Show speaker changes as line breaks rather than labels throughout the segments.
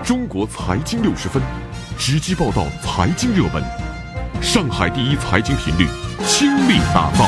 中国财经60分，直击报道财经热门。上海第一财经频率，倾力打造。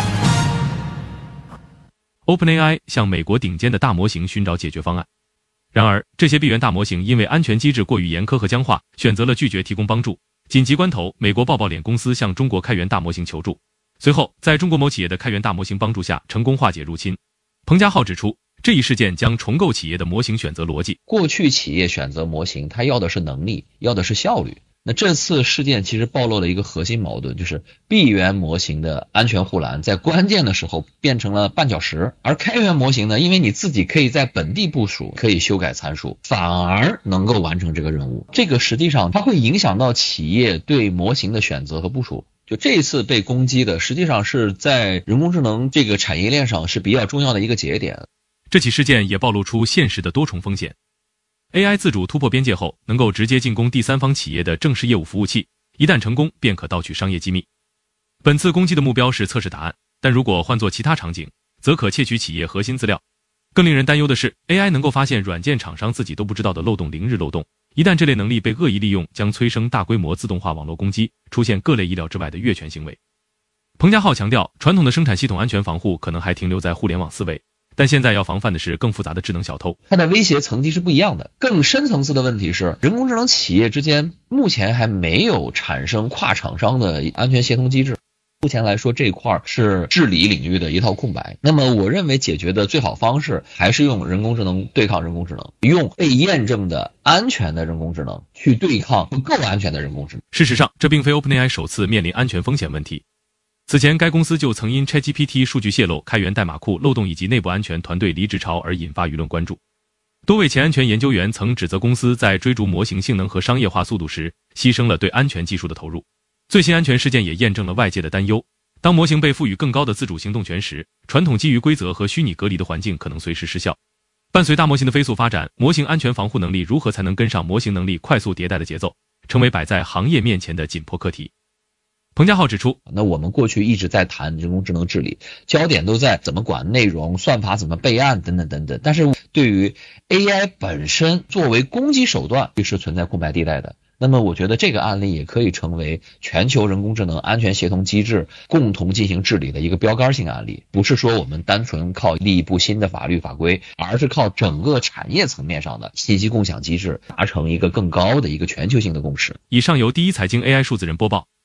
OpenAI 向美国顶尖的大模型寻找解决方案，然而这些闭源大模型因为安全机制过于严苛和僵化，选择了拒绝提供帮助。紧急关头，美国抱抱脸公司向中国开源大模型求助，随后在中国某企业的开源大模型帮助下，成功化解入侵。彭家浩指出，这一事件将重构企业的模型选择逻辑。
过去企业选择模型，它要的是能力，要的是效率。那这次事件其实暴露了一个核心矛盾，就是闭源模型的安全护栏在关键的时候变成了绊脚石，而开源模型呢，因为你自己可以在本地部署，可以修改参数，反而能够完成这个任务。这个实际上它会影响到企业对模型的选择和部署。就这一次被攻击的，实际上是在人工智能这个产业链上是比较重要的一个节点。
这起事件也暴露出现实的多重风险。AI 自主突破边界后，能够直接进攻第三方企业的正式业务服务器，一旦成功，便可盗取商业机密。本次攻击的目标是测试答案，但如果换作其他场景，则可窃取企业核心资料。更令人担忧的是 ，AI 能够发现软件厂商自己都不知道的漏洞零日漏洞，一旦这类能力被恶意利用，将催生大规模自动化网络攻击，出现各类意料之外的越权行为。彭家浩强调，传统的生产系统安全防护可能还停留在互联网思维，但现在要防范的是更复杂的智能小偷。
它的威胁层级是不一样的。更深层次的问题是，人工智能企业之间目前还没有产生跨厂商的安全协同机制。目前来说，这块是治理领域的一套空白。那么我认为解决的最好方式还是用人工智能对抗人工智能，用被验证的安全的人工智能去对抗不够安全的人工智能。
事实上，这并非 OpenAI 首次面临安全风险问题。此前该公司就曾因 ChatGPT 数据泄露、开源代码库漏洞以及内部安全团队离职潮而引发舆论关注。多位前安全研究员曾指责公司在追逐模型性能和商业化速度时，牺牲了对安全技术的投入。最新安全事件也验证了外界的担忧，当模型被赋予更高的自主行动权时，传统基于规则和虚拟隔离的环境可能随时失效。伴随大模型的飞速发展，模型安全防护能力如何才能跟上模型能力快速迭代的节奏，成为摆在行业面前的紧迫课题。彭家浩指出，
那我们过去一直在谈人工智能治理，焦点都在怎么管内容、算法怎么备案等等等等，但是对于 AI 本身作为攻击手段是存在空白地带的。那么我觉得这个案例也可以成为全球人工智能安全协同机制共同进行治理的一个标杆性案例，不是说我们单纯靠立一部新的法律法规，而是靠整个产业层面上的信息共享机制达成一个更高的一个全球性的共识。
以上由第一财经 AI 数字人播报。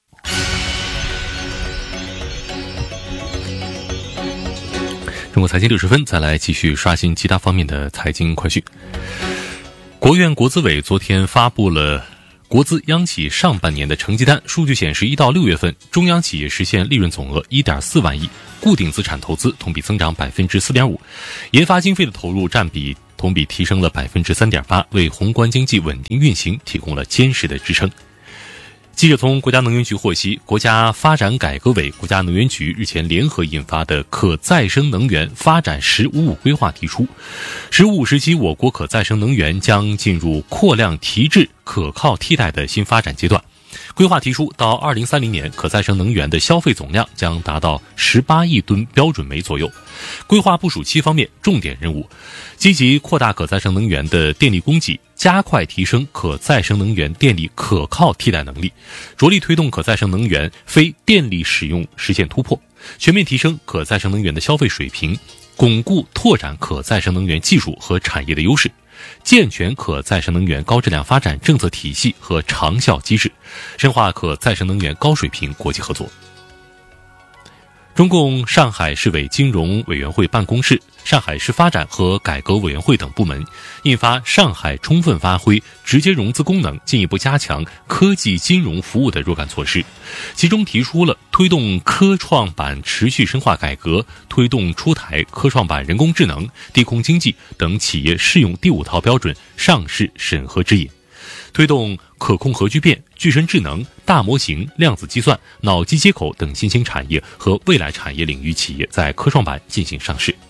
中国财经60分，再来继续刷新其他方面的财经快讯。国务院国资委昨天发布了国资央企上半年的成绩单，数据显示，1到6月份，中央企业实现利润总额 1.4 万亿，固定资产投资同比增长 4.5%， 研发经费的投入占比同比提升了 3.8%， 为宏观经济稳定运行提供了坚实的支撑。记者从国家能源局获悉，国家发展改革委、国家能源局日前联合印发的可再生能源发展“15+5”规划提出，“15+5”时期我国可再生能源将进入扩量提质、可靠替代的新发展阶段。规划提出，到2030年，可再生能源的消费总量将达到18亿吨标准煤左右。规划部署期方面，重点任务：积极扩大可再生能源的电力供给，加快提升可再生能源电力可靠替代能力，着力推动可再生能源非电力使用实现突破，全面提升可再生能源的消费水平，巩固拓展可再生能源技术和产业的优势，健全可再生能源高质量发展政策体系和长效机制，深化可再生能源高水平国际合作。中共上海市委金融委员会办公室、上海市发展和改革委员会等部门印发《上海充分发挥直接融资功能，进一步加强科技金融服务的若干措施》，其中提出了推动科创板持续深化改革，推动出台科创板人工智能、低空经济等企业适用第5套标准上市审核指引，推动可控核聚变、具身智能、大模型、量子计算、脑机接口等新兴产业和未来产业领域企业在科创板进行上市。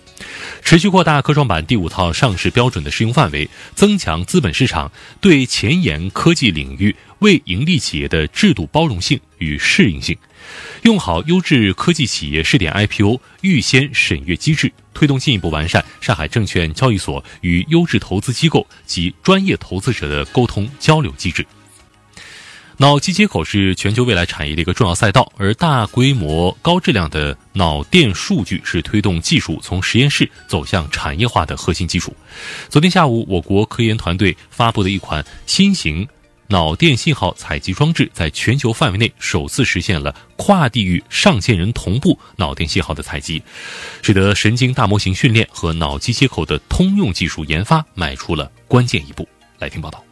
持续扩大科创板第5套上市标准的适用范围，增强资本市场对前沿科技领域为盈利企业的制度包容性与适应性，用好优质科技企业试点 IPO 预先审阅机制，推动进一步完善上海证券交易所与优质投资机构及专业投资者的沟通交流机制。脑机接口是全球未来产业的一个重要赛道，而大规模高质量的脑电数据是推动技术从实验室走向产业化的核心基础。昨天下午，我国科研团队发布的一款新型脑电信号采集装置在全球范围内首次实现了跨地域上千人同步脑电信号的采集，使得神经大模型训练和脑机接口的通用技术研发迈出了关键一步。来听报道。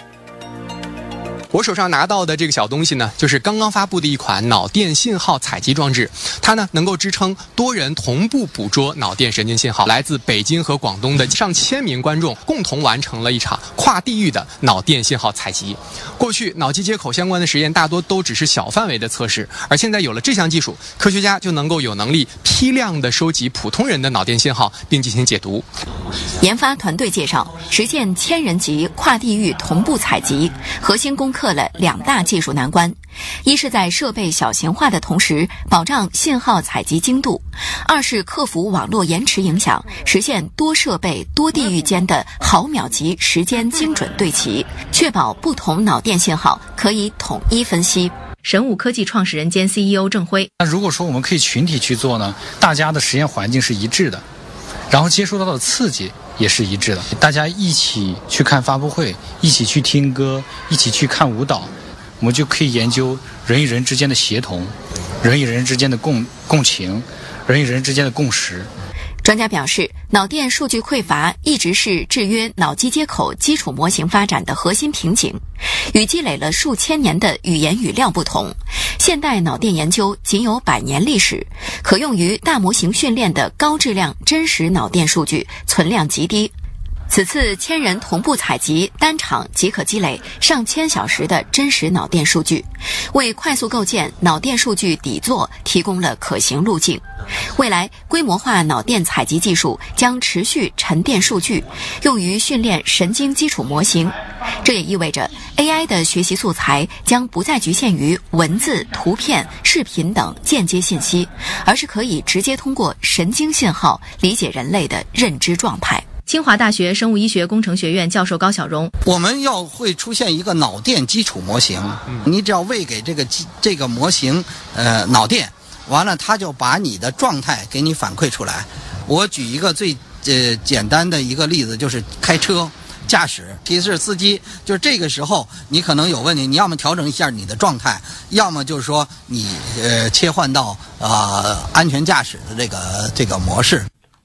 我手上拿到的这个小东西呢，就是刚刚发布的一款脑电信号采集装置，它呢能够支撑多人同步捕捉脑电神经信号。来自北京和广东的上千名观众共同完成了一场跨地域的脑电信号采集。过去脑机接口相关的实验大多都只是小范围的测试，而现在有了这项技术，科学家就能够有能力批量的收集普通人的脑电信号并进行解读。
研发团队介绍，实现1000人级跨地域同步采集，核心攻克了2大技术难关：一是在设备小型化的同时保障信号采集精度；二是克服网络延迟影响，实现多设备多地域间的毫秒级时间精准对齐，确保不同脑电信号可以统一分析。
神武科技创始人兼 CEO 郑辉：
那如果说我们可以群体去做呢，大家的实验环境是一致的，然后接收到的刺激也是一致的，大家一起去看发布会，一起去听歌，一起去看舞蹈，我们就可以研究人与人之间的协同，人与人之间的共情，人与人之间的共识。
专家表示，脑电数据匮乏一直是制约脑机接口基础模型发展的核心瓶颈。与积累了数千年的语言语料不同，现代脑电研究仅有100年历史，可用于大模型训练的高质量真实脑电数据存量极低。此次1000人同步采集，单场即可积累上千小时的真实脑电数据，为快速构建脑电数据底座提供了可行路径。未来规模化脑电采集技术将持续沉淀数据，用于训练神经基础模型。这也意味着 AI 的学习素材将不再局限于文字、图片、视频等间接信息，而是可以直接通过神经信号理解人类的认知状态。
清华大学生物医学工程学院教授高晓荣：
我们要会出现一个脑电基础模型，你只要喂给这个模型脑电，完了它就把你的状态给你反馈出来。我举一个最简单的一个例子，就是开车驾驶提示司机，就是这个时候你可能有问题，你要么调整一下你的状态，要么就是说你切换到安全驾驶的这个模式。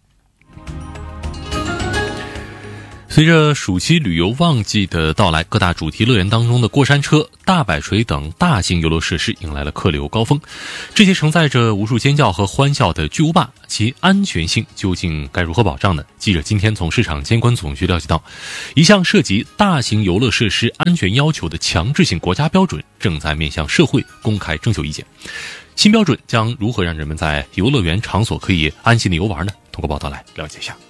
随着暑期旅游旺季的到来，各大主题乐园当中的过山车、大摆锤等大型游乐设施迎来了客流高峰。这些承载着无数尖叫和欢笑的巨无霸，其安全性究竟该如何保障呢？记者今天从市场监管总局了解到，一项涉及大型游乐设施安全要求的强制性国家标准正在面向社会公开征求意见。新标准将如何让人们在游乐园场所可以安心的游玩呢？通过报道来了解一下。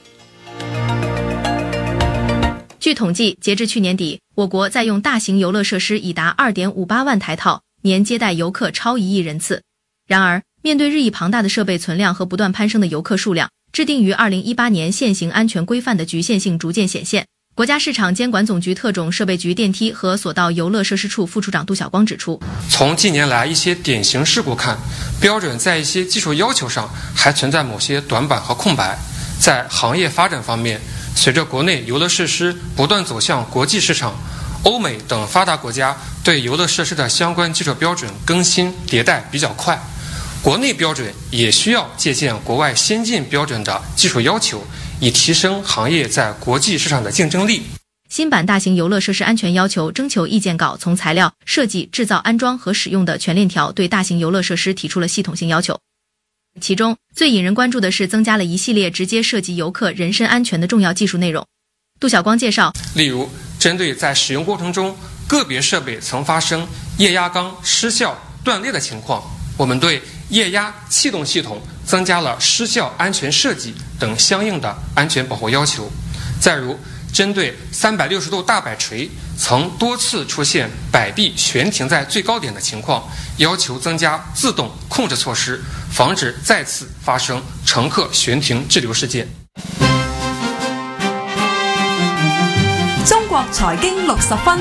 据统计，截至去年底，我国在用大型游乐设施已达 2.58 万台套，年接待游客超1亿人次。然而，面对日益庞大的设备存量和不断攀升的游客数量，制定于2018年现行安全规范的局限性逐渐显现。国家市场监管总局特种设备局电梯和索道游乐设施处副处长杜晓光指出，
从近年来一些典型事故看，标准在一些技术要求上还存在某些短板和空白。在行业发展方面，随着国内游乐设施不断走向国际市场，欧美等发达国家对游乐设施的相关技术标准更新迭代比较快，国内标准也需要借鉴国外先进标准的技术要求，以提升行业在国际市场的竞争力。
新版大型游乐设施安全要求征求意见稿从材料、设计、制造、安装和使用的全链条对大型游乐设施提出了系统性要求。其中最引人关注的是增加了一系列直接涉及游客人身安全的重要技术内容。杜晓光介绍，
例如针对在使用过程中个别设备曾发生液压缸失效断裂的情况，我们对液压气动系统增加了失效安全设计等相应的安全保护要求。再如，针对360度大摆锤曾多次出现摆臂悬停在最高点的情况，要求增加自动控制措施，防止再次发生乘客悬停滞留事件。
中國財經60分。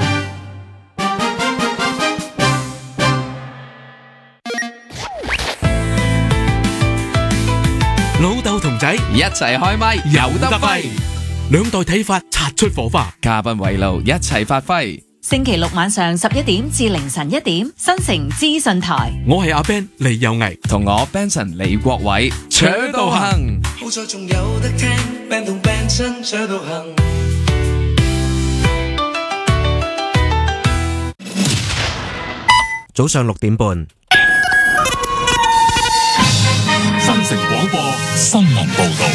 老豆同仔一齊開咪，有得揮，兩代睇法擦出火花，嘉賓圍爐一齊發揮。
星期六晚上11點至凌晨1點，新城資訊台。
我係阿 Ben 李有毅，同我 Benson 李國偉，扯到行。好在仲有得聽 Ben 同 Benson 扯到行。早上6點半。
新城廣播新聞報道。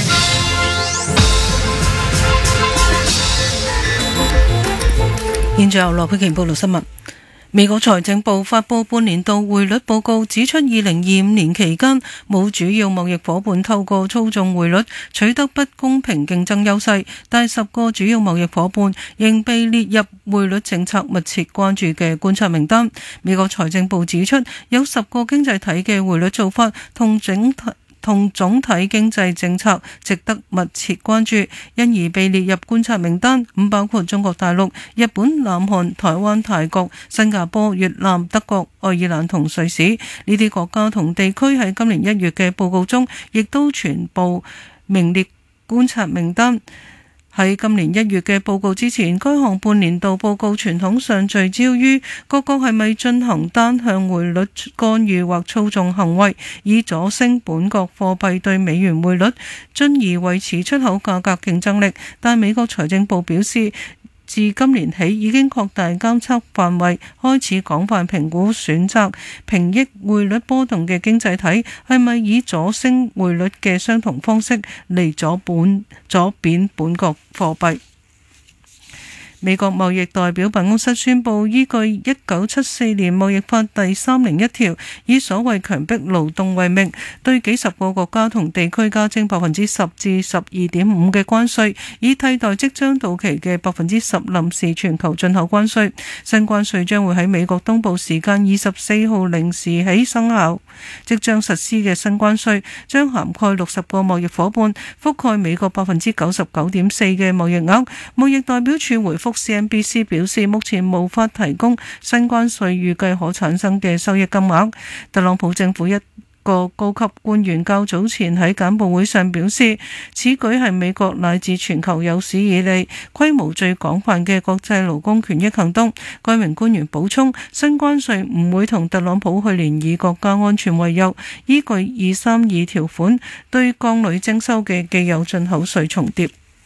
現在由羅佩瓊報道新聞。美國財政部發佈半年度匯率報告，指出2025年期間冇主要貿易夥伴透過操縱匯率取得不公平競爭優勢，但10個主要貿易夥伴仍被列入匯率政策密切關注嘅觀察名單。美國財政部指出，有10個經濟體嘅匯率做法同總體經濟政策值得密切關注，因而被列入觀察名單，包括中國大陸、日本、南韓、台灣、泰國、新加坡、越南、德國、愛爾蘭同瑞士。呢啲國家同地區喺今年1月嘅報告中，亦都全部名列觀察名單。喺今年1月嘅報告之前，該項半年度報告傳統上聚焦於各國係咪進行單向匯率干預或操縱行為，以阻升本國貨幣對美元匯率，進而維持出口價格競爭力。但美國財政部表示，自今年起已經擴大監測範圍，開始廣泛評估選擇平抑匯率波動嘅經濟體係咪以阻升匯率嘅相同方式嚟阻貶本國貨幣。美國貿易代表辦公室宣布，依據1974年貿易法第301條，以所謂強迫勞動為名，對幾十個國家同地區加徵10%至12.5%嘅關稅，以替代即將到期嘅10%臨時全球進口關稅。新關稅將會喺美國東部時間24號0時起生效。即將實施嘅新關稅將涵蓋60個貿易夥伴，覆蓋美國99.4%嘅貿易額。貿易代表處回覆CNBC 表示，目前無法提供新關稅預計可產生嘅收益金額。特朗普政府一個高級官員較早前喺簡報會上表示，此舉係美國乃至全球有史以嚟規模最廣泛嘅國際勞工權益行動。該名官員補充，新關稅唔會同特朗普去年以國家安全為由，依據232條款對鋼鋁徵收嘅既有進口稅重疊。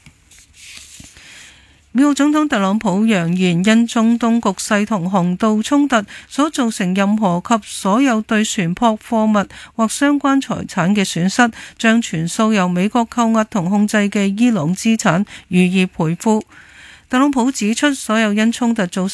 美國總統特朗普揚言，因中東局勢同洪道衝突所造成任何及所有對船舶、貨物或相關財產嘅損失，將全數由美國扣押同控制嘅伊朗資產予以賠付。特朗普指出，所有因衝突造成